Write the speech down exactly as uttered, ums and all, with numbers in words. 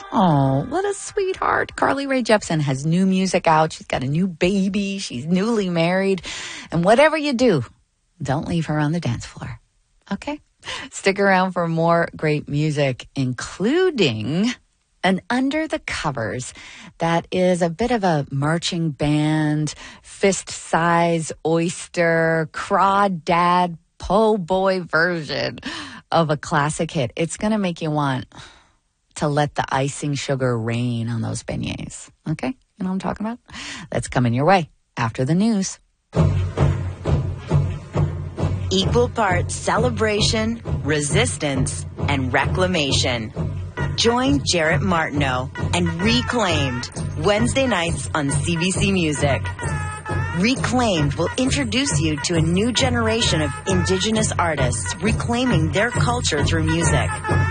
Oh, what a sweetheart. Carly Rae Jepsen has new music out. She's got a new baby. She's newly married. And whatever you do, don't leave her on the dance floor. Okay? Stick around for more great music, including an Under the Covers that is a bit of a marching band, fist-size oyster, crawdad, po' boy version of a classic hit. It's going to make you want to let the icing sugar rain on those beignets. Okay? You know what I'm talking about? That's coming your way after the news. Equal parts celebration, resistance, and reclamation. Join Jarrett Martineau and Reclaimed Wednesday nights on C B C Music. Reclaimed will introduce you to a new generation of Indigenous artists reclaiming their culture through music.